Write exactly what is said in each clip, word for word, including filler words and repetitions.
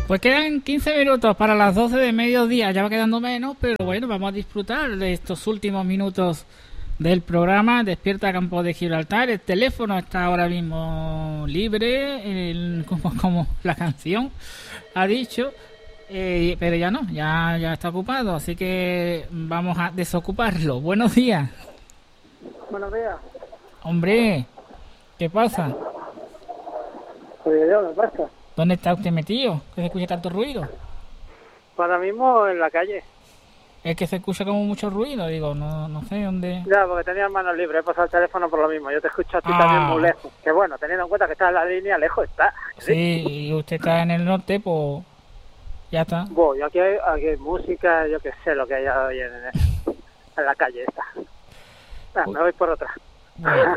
Pues quedan quince minutos para las doce de mediodía, ya va quedando menos, pero bueno, vamos a disfrutar de estos últimos minutos del programa Despierta Campo de Gibraltar. El teléfono está ahora mismo libre, el, como, como la canción ha dicho, eh, pero ya no, ya, ya está ocupado, así que vamos a desocuparlo. Buenos días. Buenos días. Hombre, ¿qué pasa? Pues yo, ¿qué pasa? ¿Dónde está usted metido? ¿Que se escucha tanto ruido? Ahora mismo en la calle. Es que se escucha como mucho ruido, digo, no, no sé dónde... Ya, porque tenía manos libres, he pasado el teléfono por lo mismo. Yo te escucho a ti Ah. también muy lejos. Que bueno, teniendo en cuenta que estás en la línea, lejos está. Sí, y usted está en el norte, pues ya está. Bueno, y aquí hay, aquí hay música, yo qué sé lo que hay hoy en, en la calle esta. Ah, me voy por otra. Bueno,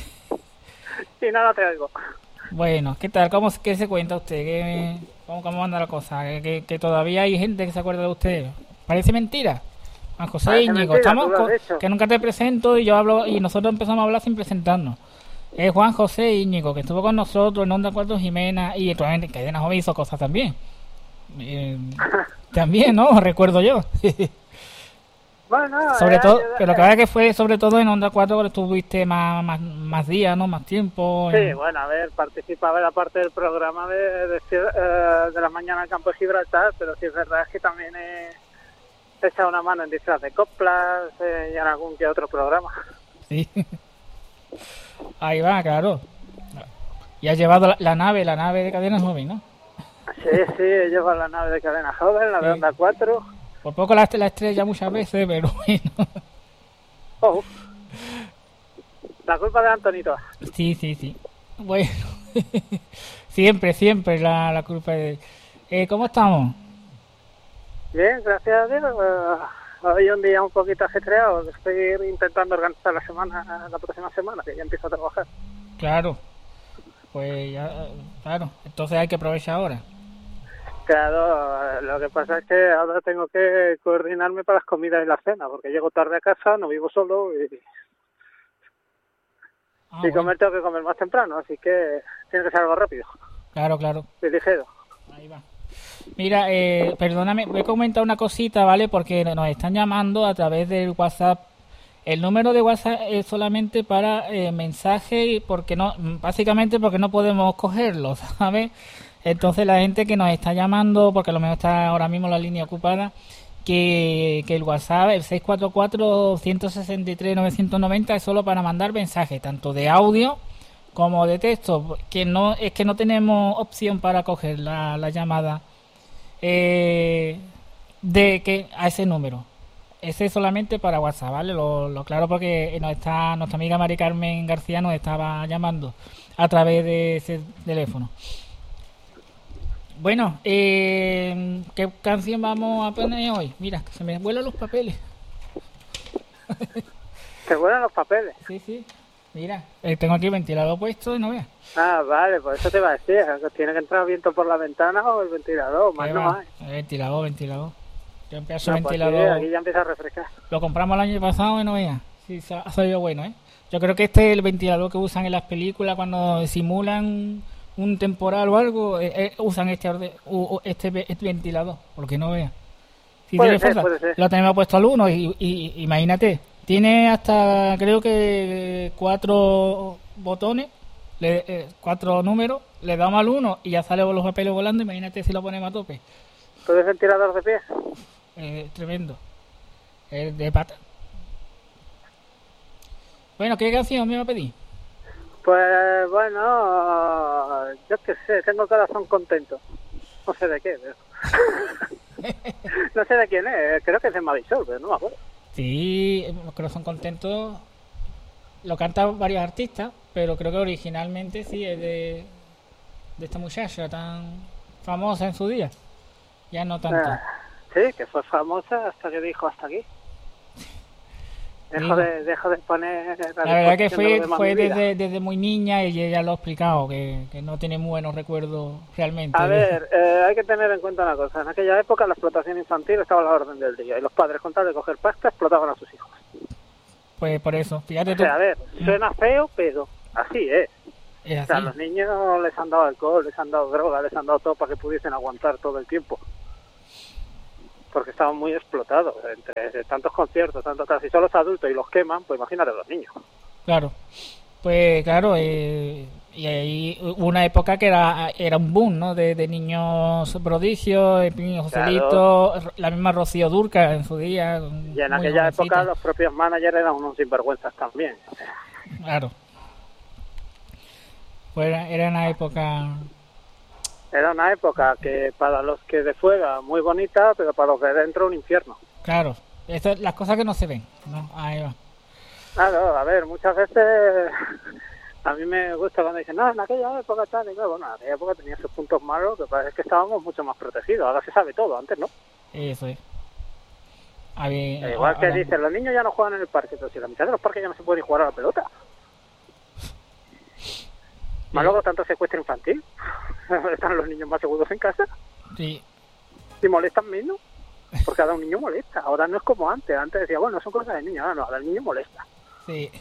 Y no, no te oigo. bueno, ¿qué tal? ¿Cómo qué se cuenta usted? ¿Qué, cómo, ¿Cómo anda la cosa? ¿Que, que, que todavía hay gente que se acuerda de usted? Parece mentira. Juan José Parece Íñigo, mentira, estamos tú lo has con- dicho. que nunca te presento y yo hablo y nosotros empezamos a hablar sin presentarnos. Es Juan José Íñigo, que estuvo con nosotros en Onda Cuatro Jimena y actualmente en Cadena Joven hizo cosas también. Eh, también, ¿no? Recuerdo yo. Bueno, Sobre eh, todo, yo- pero lo que pasa es que fue sobre todo en Onda cuatro que estuviste más, más, más días, ¿no? Más tiempo. Sí, en- bueno, a ver, participaba en la parte del programa de, de, eh, de la mañana en Campo de Gibraltar, pero sí es verdad que también he he echado una mano en disfraz de coplas eh, y en algún que otro programa. Sí. Ahí va, claro. Y has llevado la, la nave, la nave de Cadena Joven, ¿no? Sí, sí, he llevado la nave de Cadena Joven, la de Sí. Onda cuatro. Por poco la, la estrella muchas veces, pero bueno. Oh, la culpa de Antonito. Sí, sí, sí. Bueno. Siempre, siempre la, la culpa de... Eh, ¿Cómo estamos? Bien, gracias a Dios. eh, hoy un día un poquito ajetreado. Estoy intentando organizar la semana, la próxima semana, que ya empiezo a trabajar. Claro. Pues ya, eh, claro. Entonces hay que aprovechar ahora. Claro, eh, lo que pasa es que ahora tengo que coordinarme para las comidas y la cena, porque llego tarde a casa, no vivo solo y, Ah, y bueno. comer tengo que comer más temprano, así que tiene que ser algo rápido Claro, claro. y ligero. Ahí va. Mira, eh, perdóname, voy a comentar una cosita, ¿vale? Porque nos están llamando a través del WhatsApp. El número de WhatsApp es solamente para eh, mensajes, y porque no, básicamente porque no podemos cogerlo, ¿sabes? Entonces la gente que nos está llamando, porque a lo mejor está ahora mismo la línea ocupada, que, que el WhatsApp, el seis cuatro cuatro, uno seis tres, nueve nueve cero es solo para mandar mensajes, tanto de audio como de texto, que no es que no tenemos opción para coger la, la llamada eh, de que a ese número. Ese es solamente para WhatsApp, ¿vale? Lo, lo claro porque nos está, nuestra amiga Mari Carmen García nos estaba llamando a través de ese teléfono. Bueno, eh, ¿qué canción vamos a poner hoy? Mira, que se me vuelan los papeles. ¿Te vuelan los papeles? Sí, sí. Mira, eh, tengo aquí el ventilador puesto y no veas. Ah, vale, pues eso te iba a decir, que tiene que entrar viento por la ventana o el ventilador, más Ahí no va. hay. El ventilador, ventilador. Yo empiezo No, el pues sí, ventilador. aquí ya empieza a refrescar. Lo compramos el año pasado y no veas. Sí, se ha ha salido bueno, ¿eh? Yo creo que este es el ventilador que usan en las películas cuando simulan un temporal o algo. Eh, eh, usan este, orde- u- u- este, ve- este ventilador, porque no veas. Si Puede tiene ser, fuerza, puede ser. lo tenemos puesto al uno y, y- y imagínate, tiene hasta creo que cuatro botones, le- eh, cuatro números, le damos al uno y ya sale los papeles volando. Imagínate si lo ponemos a tope. ¿Tú eres ventilador de pie? Eh, tremendo. Eh, de pata. Bueno, ¿qué canción me va a pedir? Pues bueno, yo qué sé, tengo el corazón contento. No sé de qué, pero... no sé de quién es, creo que es de Marisol, pero no me acuerdo. Sí, los que no son contentos lo cantan varios artistas, pero creo que originalmente sí es de, de esta muchacha tan famosa en su día. Ya no tanto. Ah, sí, que fue famosa hasta que dijo hasta aquí. Dejo Dijo. de, dejo de poner... La verdad que disposición de fue, los demás fue mi vida. desde, desde muy niña y ella lo ha explicado, que, que no tiene muy buenos recuerdos realmente. A de- ver, eh, hay que tener en cuenta una cosa. En aquella época la explotación infantil estaba a la orden del día y los padres, con tal de coger pasta, explotaban a sus hijos. Pues por eso, fíjate O tú. sea, a ver, suena feo, pero así es. Es O sea, a así. los niños les han dado alcohol, les han dado droga, les han dado todo para que pudiesen aguantar todo el tiempo. Porque estaban muy explotados. Entre tantos conciertos, tantos casi solo los adultos y los queman, pues imagínate los niños. Claro. Pues claro, eh, y ahí hubo una época que era, era un boom, ¿no? De, de niños prodigios, el niño Joselito, Claro. la misma Rocío Dúrcal en su día. Y en muy aquella jovencita. época los propios managers eran unos sinvergüenzas también. Claro. Pues era, era una época. Era una época que para los que de fuera muy bonita, pero para los de dentro un infierno. Claro. Esto, las cosas que no se ven, ¿no? Ahí va. Claro, a ver, muchas veces a mí me gusta cuando dicen, no, en aquella época tal, y claro, bueno, en aquella época tenía sus puntos malos, que parece que estábamos mucho más protegidos, ahora se sabe todo, antes no. Eso es. Había, E igual que ahora- dicen, los niños ya no juegan en el parque, pero si la mitad de los parques ya no se puede ni jugar a la pelota. Más luego tanto secuestro infantil, están los niños más seguros en casa, Sí, y molestan menos, porque ahora un niño molesta, ahora no es como antes, antes decía, bueno, son cosas de niños, ahora no, ahora el niño molesta. sí.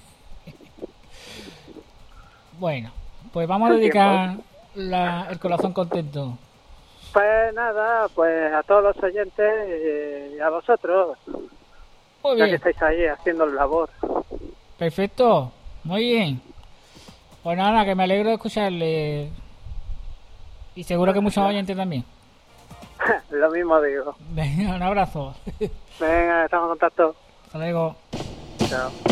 Bueno, pues vamos a El dedicar la, el corazón contento. Pues nada, pues a todos los oyentes eh, y a vosotros, Muy ya que bien, estáis ahí haciendo el labor. perfecto, muy bien. Pues nada, que me alegro de escucharle. Y seguro que muchos oyentes también. Lo mismo digo. Venga, un abrazo. Venga, estamos en contacto. Hasta luego. Chao.